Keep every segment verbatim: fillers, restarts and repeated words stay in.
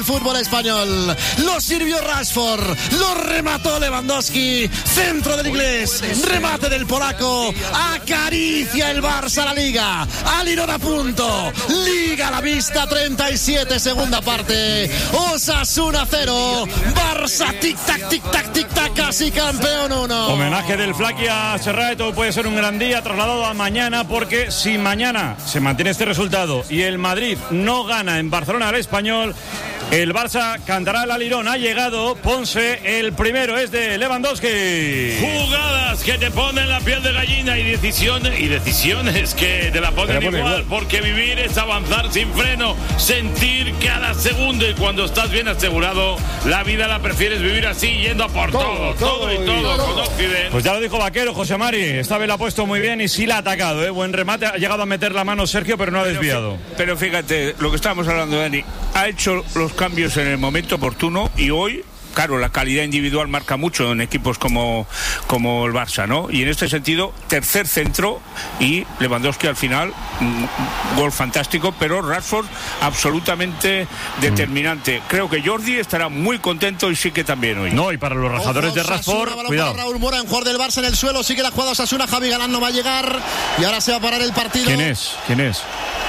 del fútbol español. Lo sirvió Rashford, lo remató Lewandowski, centro del inglés, remate del polaco, acaricia el Barça la Liga, Alirón a punto, Liga a la vista, treinta y siete, segunda parte, Osasuna cero, Barça tic-tac, tic-tac, tic-tac, casi campeón uno. Homenaje del Flaqui a Serrato, puede ser un gran día trasladado a mañana, porque si mañana se mantiene este resultado y el Madrid no gana en Barcelona al Español, el Barça cantará el Alirón. Ha llegado Ponce, el primero es de Lewandowski. Jugadas que te ponen la piel de gallina y decisiones, y decisiones que te la ponen igual, igual, porque vivir es avanzar sin freno, sentir cada segundo, y cuando estás bien asegurado, la vida la prefieres vivir así, yendo a por todo, todo, todo, todo y todo, todo. Con Occidente. Pues ya lo dijo Vaquero, José Mari, esta vez la ha puesto muy bien y sí la ha atacado, ¿eh? Buen remate, ha llegado a meter la mano Sergio, pero no ha desviado. Pero fíjate, lo que estábamos hablando, Dani, ha hecho los cambios en el momento oportuno y hoy, claro, la calidad individual marca mucho en equipos como, como el Barça, ¿no? Y en este sentido, tercer centro y Lewandowski al final, un gol fantástico, pero Rashford absolutamente determinante. Creo que Jordi estará muy contento y sí que también hoy. No, y para los rajadores Ojo, de Rashford, Osasuna, cuidado. Raúl Mora, un jugador del Barça en el suelo, sigue la jugada Osasuna, Javi Galán no va a llegar y ahora se va a parar el partido. ¿Quién es? ¿Quién es?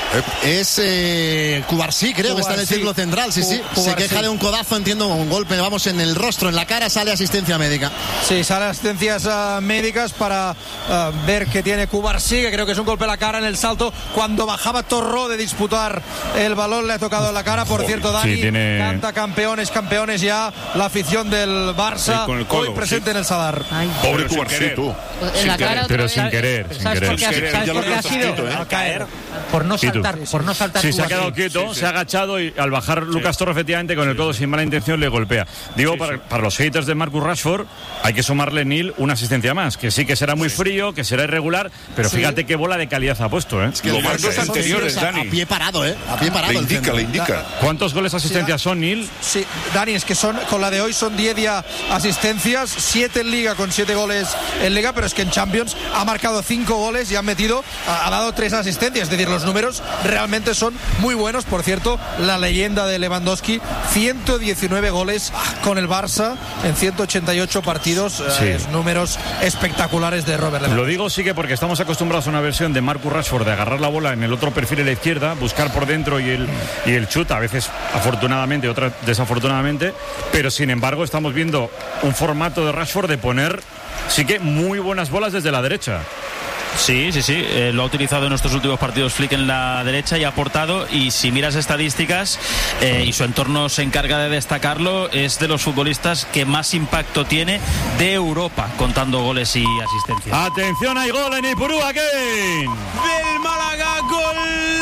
Es eh, Cubarsí, creo Cubarsí. que está en el círculo central, sí, sí. Cubarsí. Se queja de un codazo, entiendo, un golpe, vamos, en el rostro, en la cara, sale asistencia médica. Sí, sale asistencias uh, médicas para uh, ver que tiene Cubarsí, que creo que es un golpe a la cara en el salto. Cuando bajaba Torró de disputar el balón, le ha tocado en la cara. Por cierto, Dani, sí, tiene... canta campeones, campeones ya, la afición del Barça, sí, el codo, hoy presente sí. en el Sadar. Ay. Pobre Cubarsí, tú. En la cara pero sin querer, sin ¿Sabes querer. por qué ha, ¿sabes por qué ha sido? ¿eh? A caer. Por no saltar, por no saltar. Sí, se ha quedado quieto, sí, sí. se ha agachado y al bajar sí. Lucas Torre efectivamente con el codo sin mala intención le golpea. Digo, sí, para, sí. para los haters de Marcus Rashford hay que sumarle, Neil, una asistencia más, que sí que será muy frío, que será irregular, pero sí. fíjate qué bola de calidad ha puesto, ¿eh? Es que los dos anteriores, Dani. A pie parado, ¿eh? A pie parado. Le indica, le indica. ¿Cuántos goles asistencias sí, son, Neil? Sí, Dani, es que son, con la de hoy son diez ya asistencias, siete en Liga con siete goles en Liga, pero es que en Champions ha marcado cinco goles y ha metido, ha, ha dado tres asistencias, es decir, los números realmente son muy buenos. Por cierto, la leyenda de Lewandowski, ciento diecinueve goles con el Barça en ciento ochenta y ocho partidos, sí. eh, números espectaculares de Robert Lewandowski. Lo digo sí que porque estamos acostumbrados a una versión de Marcus Rashford de agarrar la bola en el otro perfil a la izquierda, buscar por dentro y el, y el chut, a veces afortunadamente, otras desafortunadamente, pero sin embargo estamos viendo un formato de Rashford de poner sí que muy buenas bolas desde la derecha. Sí, sí, sí, eh, lo ha utilizado en nuestros últimos partidos Flick en la derecha y ha aportado, y si miras estadísticas eh, y su entorno se encarga de destacarlo, es de los futbolistas que más impacto tiene de Europa, contando goles y asistencias. Atención, hay gol en Ipurúa, Kevin. Del Málaga, gol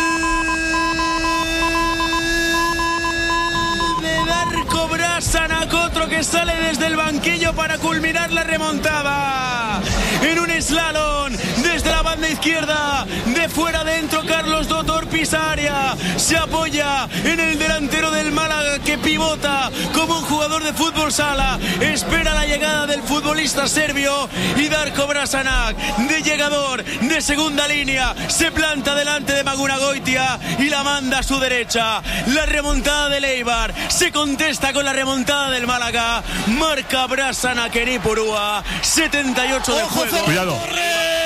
de Darko Brasanac, otro que sale desde el banquillo para culminar la remontada. En un slalom desde la banda izquierda, de fuera adentro, Carlos Dotor pisa área, se apoya en el delantero del Málaga que pivota como un jugador de fútbol sala, espera la llegada del futbolista serbio y Darko Brasanac, de llegador de segunda línea, se planta delante de Magunagoitia y la manda a su derecha. La remontada del Eibar se contesta con la remontada del Málaga, marca Brasanac en Ipurúa, setenta y ocho de juego. Cuidado.